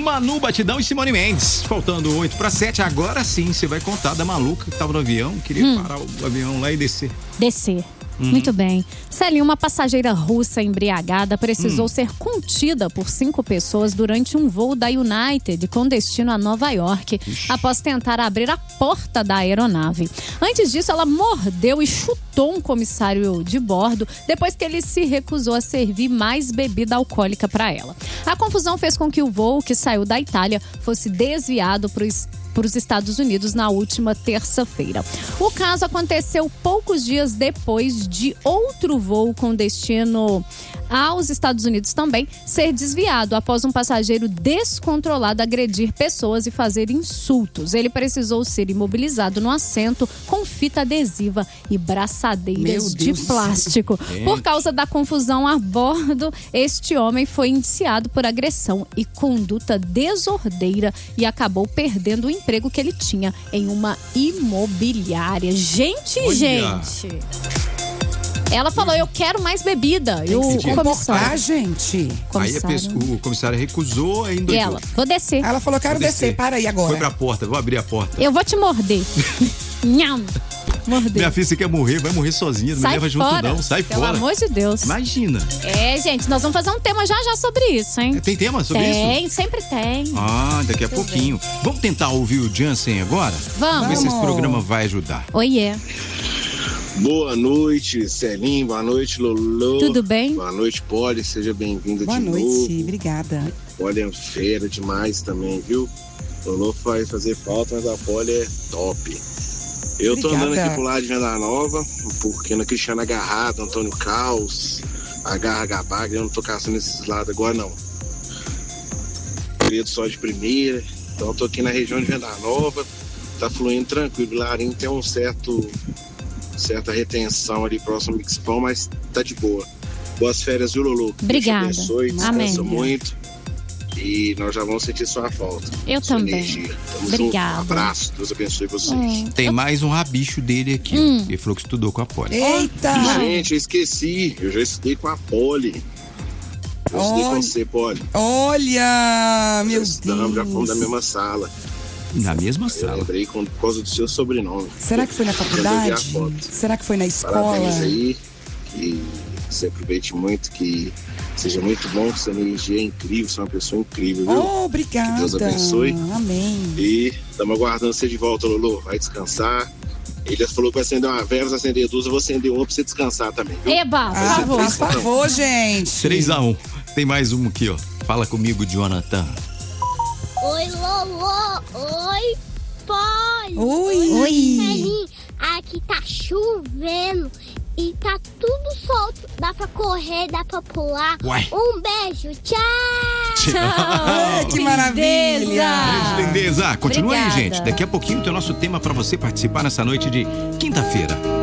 Manu Batidão e Simone Mendes. Faltando 8:07, agora sim você vai contar da maluca que tava no avião, queria parar o avião lá e descer. Muito bem. Celinho, uma passageira russa embriagada precisou ser contida por 5 pessoas durante um voo da United com destino a Nova York, após tentar abrir a porta da aeronave. Antes disso, ela mordeu e chutou um comissário de bordo depois que ele se recusou a servir mais bebida alcoólica para ela. A confusão fez com que o voo, que saiu da Itália, fosse desviado para os Estados Unidos na última terça-feira. O caso aconteceu poucos dias depois de outro voo com destino aos Estados Unidos também ser desviado após um passageiro descontrolado agredir pessoas e fazer insultos. Ele precisou ser imobilizado no assento com fita adesiva e braçadeiras de plástico. Por causa da confusão a bordo, este homem foi indiciado por agressão e conduta desordeira e acabou perdendo o emprego que ele tinha em uma imobiliária. Gente! Ela falou, eu quero mais bebida. E o comissário... gente. Aí o comissário recusou ainda. E ela, vou descer. Ela falou, quero descer, para aí agora. Foi pra porta, vou abrir a porta. Eu vou te morder. Nham. Morder. Minha filha, você quer morrer? Vai morrer sozinha, não me leva junto não. Sai fora. Pelo amor de Deus. Imagina. Gente, nós vamos fazer um tema já sobre isso, hein? Tem tema sobre isso? Tem, sempre tem. Daqui a pouquinho. Vamos tentar ouvir o Jansen agora? Vamos. Ver se esse programa vai ajudar. Oiê. Boa noite, Celinho. Boa noite, Lolo. Tudo bem? Boa noite, Polly. Seja bem-vinda de novo. Boa noite, obrigada. Polly é fera demais também, viu? Lolo vai fazer falta, mas a Polly é top. Eu tô andando aqui pro lado de Venda Nova, porque na Cristiana Agarrado, Antônio Caos, Agarra Gabaga, eu não tô caçando esses lados agora, não. Preto só de primeira. Então eu tô aqui na região de Venda Nova, tá fluindo tranquilo. Larinho tem certa retenção ali próximo ao Mixpão, mas tá de boa. Boas férias, viu, Lulu? Obrigada. Deus abençoe, descansa Amém. muito. E nós já vamos sentir sua falta. Eu sua também. Energia. Tamo Obrigada. junto. Um abraço. Deus abençoe vocês. Tem mais um rabicho dele aqui. Ele falou que estudou com a Polly. Eita! Gente, eu esqueci. Eu já estudei com a Polly. Eu estudei com você, Polly. Olha, meu Deus. Já fomos da mesma sala. Na mesma Eu sala. lembrei por causa do seu sobrenome. Será que foi na faculdade? Será que foi na escola? Parabéns aí. Que você aproveite muito, que seja muito bom, que sua energia é incrível, você é uma pessoa incrível, viu? Obrigada. Que Deus abençoe. Amém. E estamos aguardando você de volta, Lulu. Vai descansar. Ele falou que vai acender uma vela, vai acender 2, eu vou acender uma pra você descansar também, viu? Eba, por favor. Por favor, gente. 3-1. Tem mais um aqui, ó. Fala comigo, Jonathan. Oi, Lolo. Oi, Polly. Oi. Celinho, aqui tá chovendo e tá tudo solto. Dá pra correr, dá pra pular. Uai. Um beijo. Tchau. Que maravilha. Lindeza. Continua aí, Obrigada. gente. Daqui a pouquinho tem o nosso tema pra você participar nessa noite de quinta-feira.